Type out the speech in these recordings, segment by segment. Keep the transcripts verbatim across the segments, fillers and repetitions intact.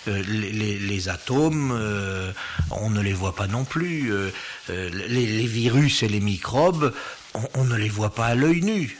euh, les, les, les atomes, euh, on ne les voit pas non plus. Euh, euh, les, les virus et les microbes, on, on ne les voit pas à l'œil nu.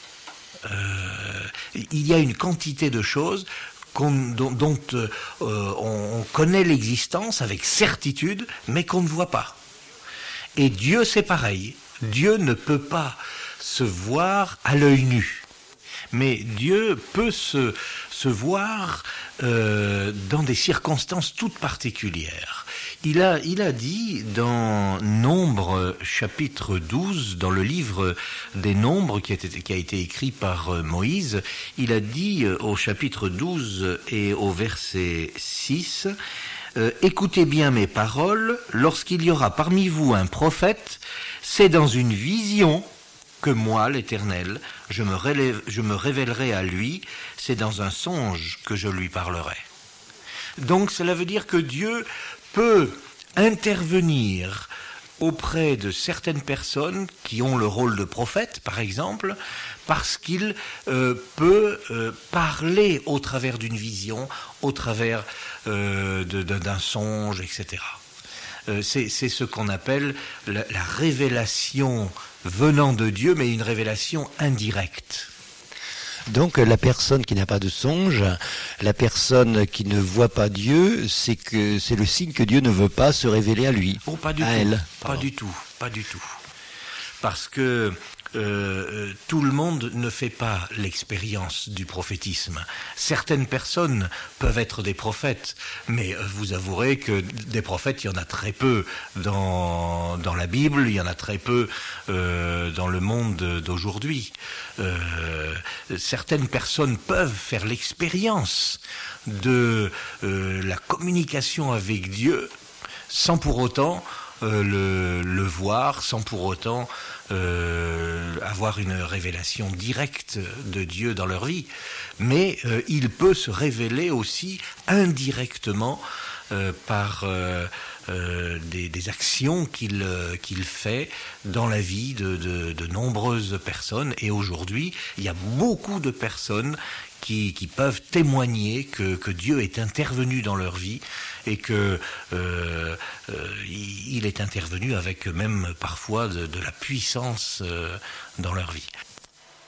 Euh, il y a une quantité de choses qu'on, dont, dont euh, on, on connaît l'existence avec certitude, mais qu'on ne voit pas. Et Dieu, c'est pareil. Dieu ne peut pas se voir à l'œil nu. Mais Dieu peut se, se voir euh, dans des circonstances toutes particulières. Il a, il a dit dans Nombres chapitre douze, dans le livre des Nombres qui a été, qui a été écrit par Moïse, il a dit au chapitre douze et au verset six, euh, « Écoutez bien mes paroles, lorsqu'il y aura parmi vous un prophète, c'est dans une vision que moi, l'Éternel, je me, relève, je me révélerai à lui, c'est dans un songe que je lui parlerai. » Donc cela veut dire que Dieu peut intervenir auprès de certaines personnes qui ont le rôle de prophète, par exemple, parce qu'il euh, peut euh, parler au travers d'une vision, au travers euh, de, de, d'un songe, et cetera. Euh, c'est, c'est ce qu'on appelle la, la révélation venant de Dieu, mais une révélation indirecte. Donc la personne qui n'a pas de songe, la personne qui ne voit pas Dieu, c'est que c'est le signe que Dieu ne veut pas se révéler à lui. Oh, pas du à tout. Elle. Pas du tout, pas du tout. Parce que euh, tout le monde ne fait pas l'expérience du prophétisme. Certaines personnes peuvent être des prophètes, mais vous avouerez que des prophètes, il y en a très peu dans, dans la Bible, il y en a très peu euh, dans le monde d'aujourd'hui. Euh, certaines personnes peuvent faire l'expérience de euh, la communication avec Dieu sans pour autant euh, le, le voir, sans pour autant euh, avoir une révélation directe de Dieu dans leur vie. Mais euh, il peut se révéler aussi indirectement euh, par euh, euh, des, des actions qu'il, euh, qu'il fait dans la vie de, de, de nombreuses personnes. Et aujourd'hui, il y a beaucoup de personnes Qui, qui peuvent témoigner que, que Dieu est intervenu dans leur vie et que euh, euh, il est intervenu avec même parfois de, de la puissance euh, dans leur vie.